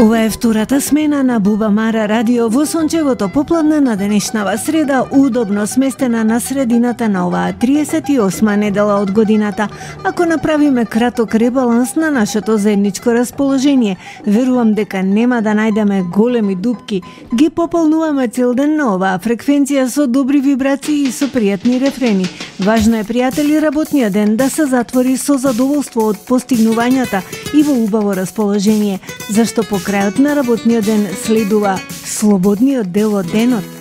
Ова е втората смена на Бубамара радио во сончевото попладне на денешнава среда, удобно сместена на средината на оваа 38 недела од годината. Ако направиме краток ребаланс на нашето заедничко расположение, верувам дека нема да најдеме големи дупки. Ги пополнуваме цел ден на оваа фреквенција со добри вибрации и со пријатни рефрени. Важно е, пријатели, работниот ден да се затвори со задоволство од постигнувањата и во убаво расположение, зашто по крајот на работниот ден следува слободниот дел од денот.